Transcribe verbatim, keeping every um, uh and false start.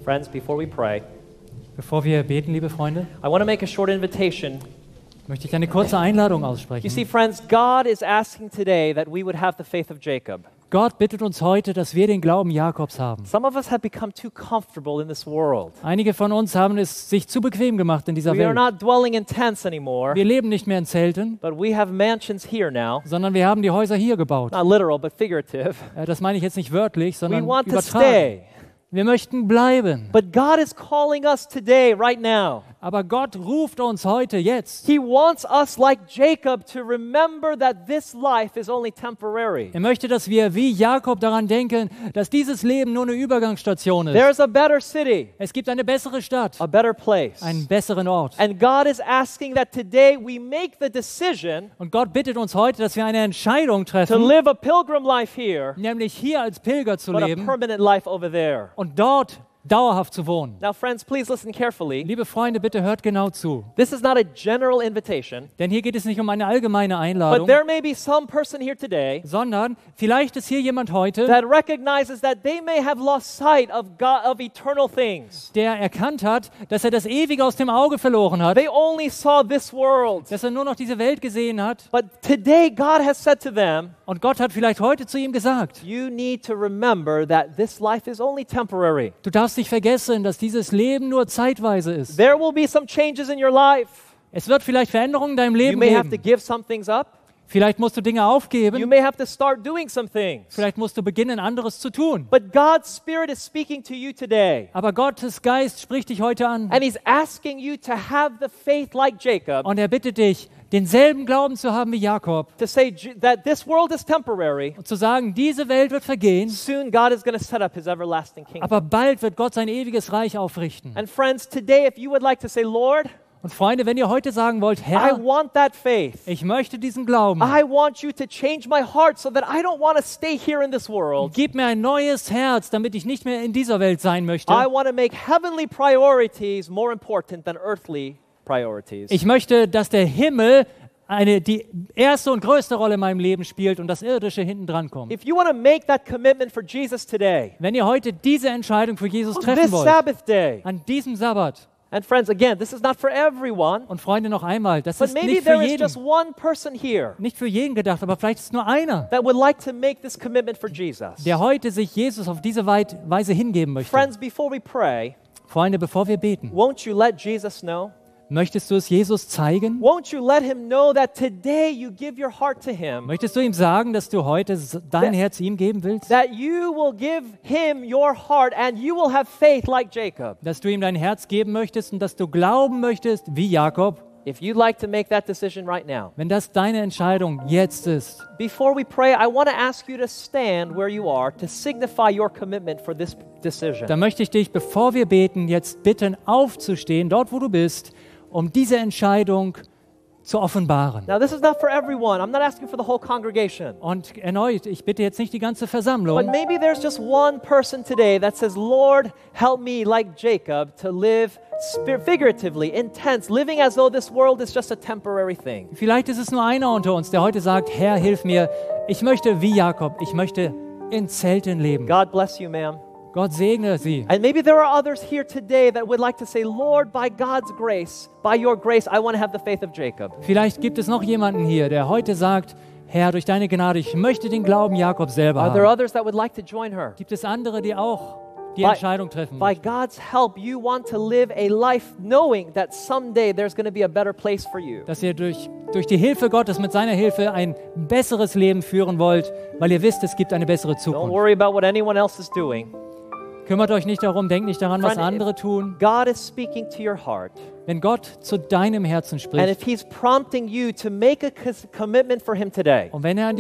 Friends, before we pray, Bevor wir beten, liebe Freunde, I want to make a short invitation. möchte ich eine kurze Einladung You aussprechen. see, friends, God is asking today that we would have the faith of Jacob. Gott bittet uns heute, dass wir den Glauben Jakobs haben. Some of us have become too comfortable in this world. Einige von uns haben es sich zu bequem gemacht in dieser We are Welt. not dwelling in tents anymore, Wir leben nicht mehr in Zelten, but we have mansions here now. sondern wir haben die Häuser hier gebaut. Not literal, but figurative. Äh, Das meine ich jetzt nicht wörtlich, We sondern want to übertragen. stay. Wir möchten bleiben. But God is calling us today, right now. Aber Gott ruft uns heute, jetzt. He wants us, like Jacob, to remember that this life is only temporary. Er möchte, dass wir wie Jakob daran denken, dass dieses Leben nur eine Übergangsstation ist. There's a better city, Es gibt eine bessere Stadt, a better place. einen besseren Ort. And God is asking that today we make the decision Und Gott bittet uns heute, dass wir eine Entscheidung to treffen, live a pilgrim life here, nämlich hier als Pilger zu but a leben permanent life over there. und dort dauerhaft zu wohnen. Now, friends, please listen carefully. Liebe Freunde, bitte hört genau zu. This is not a general invitation, Denn hier geht es nicht um eine allgemeine but Einladung, there may be some person here today sondern vielleicht ist hier jemand heute, that recognizes that they may have lost sight of God, of eternal things. der erkannt hat, dass er das Ewige aus dem Auge verloren hat, They only saw this world. dass er nur noch diese Welt gesehen hat. But today, God has said to them, Und Gott hat vielleicht heute zu ihm gesagt, you need to remember that this life is only temporary. du darfst nicht vergessen, dass dieses Leben nur zeitweise ist. There will be some changes in your life. Es wird vielleicht Veränderungen in deinem You Leben may have to geben. give some things up. Vielleicht musst du Dinge You aufgeben. may have to start doing some things. Vielleicht musst du beginnen, anderes zu tun. But God's Spirit is speaking to you today. Aber Gottes Geist spricht dich heute an. And He's asking you to have the faith like Jacob, Und er bittet dich, denselben Glauben zu haben wie Jakob. to say J- that this world is temporary. Und zu sagen, diese Welt wird vergehen, Soon God is going to set up His everlasting kingdom. aber bald wird Gott sein ewiges Reich aufrichten. And friends, today, if you would like to say, Lord, Und Freunde, wenn ihr heute sagen wollt, I Herr, want that faith. ich möchte diesen Glauben, I want you to change my heart so that I don't want to stay here in this world. gib mir ein neues Herz, damit ich nicht mehr in dieser Welt sein möchte. I want to make heavenly priorities more important than earthly priorities. Ich möchte, dass der Himmel eine, die erste und größte Rolle in meinem Leben spielt und das Irdische hinten dran kommt. If you want to make that commitment for Jesus today, Wenn ihr heute diese Entscheidung für Jesus on treffen this wollt, Sabbath day, an diesem Sabbat, and friends, again, this is not for everyone, und Freunde, noch einmal, das but ist maybe nicht für there is jeden, just one person here nicht für jeden gedacht, aber vielleicht ist nur einer, that would like to make this commitment for Jesus. der heute sich Jesus auf diese Weit- Weise hingeben möchte. Friends, before we pray, Freunde, bevor wir beten, won't you let Jesus know? möchtest du es Jesus zeigen? Won't you let him know that today you give your heart to him? Möchtest du ihm sagen, dass du heute s- dein That- Herz ihm geben willst? That you will give him your heart and you will have faith like Jacob. Dass du ihm dein Herz geben möchtest und dass du glauben möchtest, wie Jakob, If you'd like to make that decision right now, wenn das deine Entscheidung jetzt ist. before we pray, I want to ask you to stand where you are to signify your commitment for this decision. Dann möchte ich dich, bevor wir beten, jetzt bitten, aufzustehen, dort wo du bist, um diese Entscheidung zu offenbaren. Now, this is not for everyone. I'm not asking for the whole congregation. Und erneut, ich bitte jetzt nicht die ganze But Versammlung, maybe there's just one person today that says, Lord, help me, like Jacob, to live spir- figuratively, intense, living as though this world is just a temporary thing. vielleicht ist es nur einer unter uns, der heute sagt, Herr, hilf mir, ich möchte wie Jakob, ich möchte in Zelten leben. God bless you, ma'am. Gott segne sie. And maybe there are others here today that would like to say, Lord, by God's grace, by your grace, I want to have the faith of Jacob. Vielleicht gibt es noch jemanden hier, der heute sagt, Herr, durch deine Gnade, ich möchte den Glauben Jakob selber Are there haben. others that would like to join her? Gibt es andere, die auch die By- Entscheidung treffen By möchten? God's help, you want to live a life knowing that someday there's going to be a better place for you. Dass ihr durch, durch die Hilfe Gottes, mit seiner Hilfe, ein besseres Leben führen wollt, weil ihr wisst, es gibt eine bessere Don't Zukunft. worry about what anyone else is doing. Kümmert euch nicht darum, denkt nicht daran, was Friend, andere tun. God is speaking to your heart. Wenn Gott zu deinem Herzen And spricht if He's prompting you to make a cos- commitment for Him today, und wenn er an